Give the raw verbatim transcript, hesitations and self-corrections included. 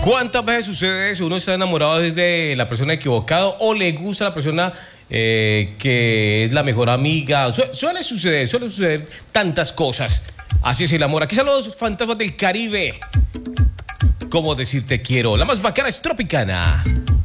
¿Cuántas veces sucede eso? Uno está enamorado de la persona equivocada o le gusta la persona eh, que es la mejor amiga. Su suele suceder, suele suceder tantas cosas. Así es el amor. Aquí están los fantasmas del Caribe. ¿Cómo decir te quiero? La más bacana es Tropicana.